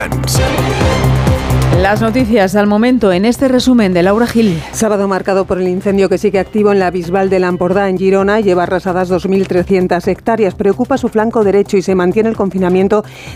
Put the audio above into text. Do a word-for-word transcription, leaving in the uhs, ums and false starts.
Las noticias al momento en este resumen de Laura Gil. Sábado marcado por el incendio que sigue activo en la Bisbal de l'Empordà, en Girona. Lleva arrasadas dos mil trescientas hectáreas. Preocupa su flanco derecho y se mantiene el confinamiento